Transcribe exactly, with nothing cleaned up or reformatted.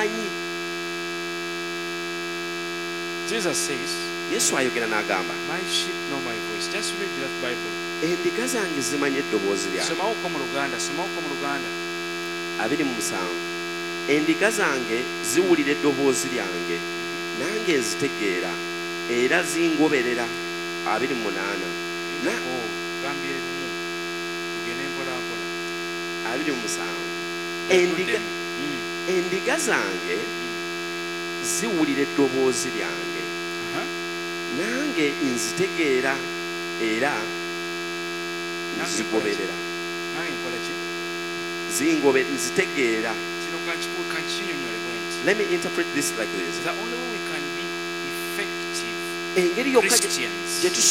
zimumanyi. Jesus says, Yesu ayogera n'agamba, my sheep know my voice. Just read that Bible. endiga zange zimanyi eddoboozi lyange. Somawo ko mu Luganda, somawo ko mu Luganda. abiri mu musanvu endiga zange ziwulira eddoboozi lyange nange nzitegeera era zingoberera. abiri mu munaana Oh, gambye lumu. Tugende mpola mpola. abiri mu musanvu Endiga. endiga endiga zange ziwulira eddoboozi lyange Uh-huh. nange nzitegeera era nzigoberera. Nange nkola ki? zingobe nzitegeera. Kino kankiku kankinyonyole bwenti. Let me interpret this like this. The only way we can be effective engeri yokka Christians gye